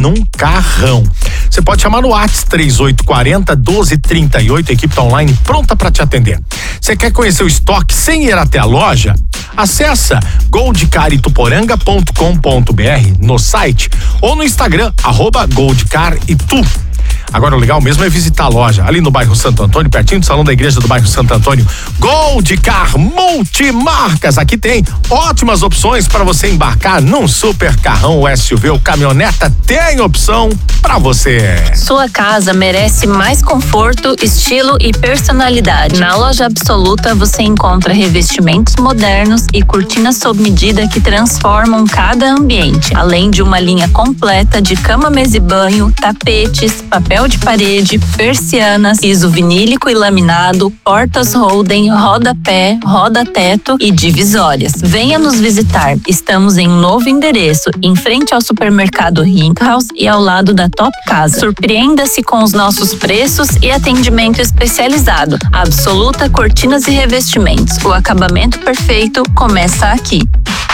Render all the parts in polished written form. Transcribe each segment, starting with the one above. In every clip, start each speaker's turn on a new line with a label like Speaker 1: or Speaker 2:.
Speaker 1: num carrão. Você pode chamar no WhatsApp 3840-1238, a equipe tá online pronta para te atender. Você quer conhecer o estoque sem ir até a loja? Acessa goldcarituporanga.com.br no site ou no Instagram, @goldcaritu. Agora o legal mesmo é visitar a loja ali no bairro Santo Antônio, pertinho do salão da igreja do bairro Santo Antônio. Goldcar Multimarcas, aqui tem ótimas opções para você embarcar num super carrão, SUV ou caminhoneta, tem opção para você.
Speaker 2: Sua casa merece mais conforto, estilo e personalidade. Na Loja Absoluta você encontra revestimentos modernos e cortinas sob medida que transformam cada ambiente, além de uma linha completa de cama, mesa e banho, tapetes, papel de parede, persianas, piso vinílico e laminado, portas Holden, rodapé, roda-teto e divisórias. Venha nos visitar. Estamos em um novo endereço, em frente ao supermercado Ringhaus e ao lado da Top Casa. Surpreenda-se com os nossos preços e atendimento especializado. Absoluta Cortinas e Revestimentos. O acabamento perfeito começa aqui.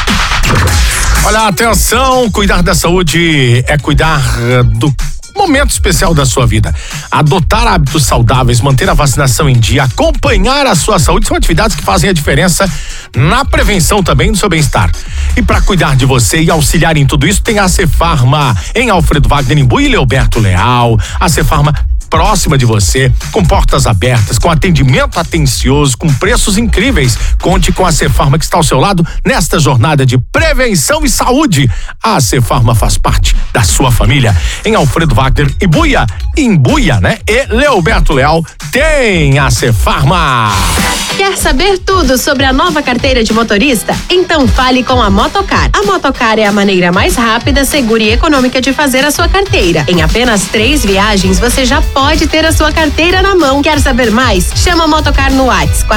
Speaker 1: Olha, atenção, cuidar da saúde é cuidar do momento especial da sua vida. Adotar hábitos saudáveis, manter a vacinação em dia, acompanhar a sua saúde são atividades que fazem a diferença na prevenção também do seu bem-estar. E para cuidar de você e auxiliar em tudo isso, tem a Cefarma em Alfredo Wagner, Imbu e Leoberto Leal. A Cefarma próxima de você, com portas abertas, com atendimento atencioso, com preços incríveis. Conte com a Cefarma que está ao seu lado nesta jornada de prevenção e saúde. A Cefarma faz parte da sua família. Em Alfredo Wagner, Imbuia, né? E Leoberto Leal tem a Cefarma.
Speaker 3: Quer saber tudo sobre a nova carteira de motorista? Então fale com a Motocar. A Motocar é a maneira mais rápida, segura e econômica de fazer a sua carteira. Em apenas 3 viagens, você já pode ter a sua carteira na mão. Quer saber mais? Chama a Motocar no WhatsApp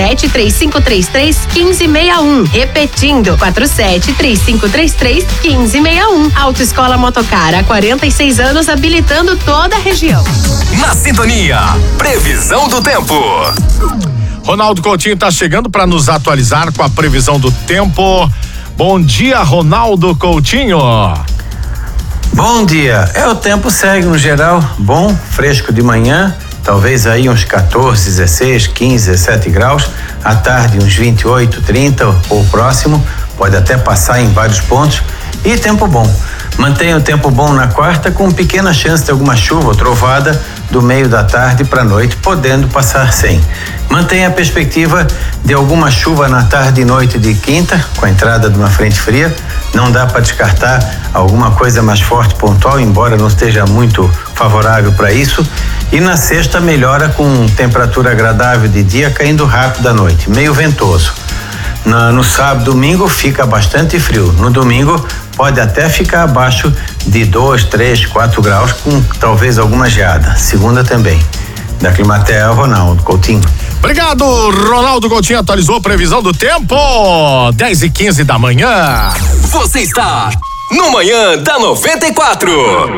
Speaker 3: 4735331561. Repetindo, 4735331561. Autoescola Motocar, há 46 anos habilitando toda a região.
Speaker 4: Na sintonia, previsão do tempo.
Speaker 1: Ronaldo Coutinho está chegando para nos atualizar com a previsão do tempo. Bom dia, Ronaldo Coutinho.
Speaker 5: Bom dia. O tempo segue no geral bom, fresco de manhã, talvez aí uns 14, 16, 15, 17 graus. À tarde uns 28, 30 ou próximo, pode até passar em vários pontos. E tempo bom. Mantenha o tempo bom na quarta, com pequena chance de alguma chuva ou trovada do meio da tarde para a noite, podendo passar sem. Mantenha a perspectiva de alguma chuva na tarde e noite de quinta, com a entrada de uma frente fria. Não dá para descartar alguma coisa mais forte pontual, embora não esteja muito favorável para isso. E na sexta melhora com temperatura agradável de dia, caindo rápido à noite, meio ventoso. No sábado e domingo fica bastante frio. No domingo pode até ficar abaixo de 2, 3, 4 graus, com talvez alguma geada. Segunda também. Da Climatea, Ronaldo Coutinho.
Speaker 1: Obrigado, Ronaldo Coutinho atualizou a previsão do tempo. 10h15 da manhã.
Speaker 4: Você está no Manhã da 94.